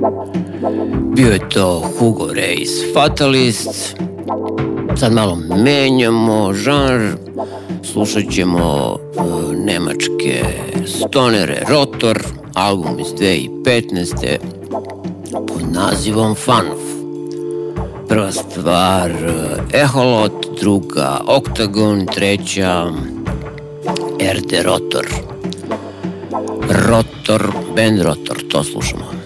Bio je to Hugo Reis Fatalist. Sad malo menjamo žanr, slušat ćemo nemačke stonere Rotor, album iz 2015. pod nazivom Fanuf. Prva stvar Eholot, druga Octagon, treća RD Rotor. Rotor, band Rotor, to slušamo.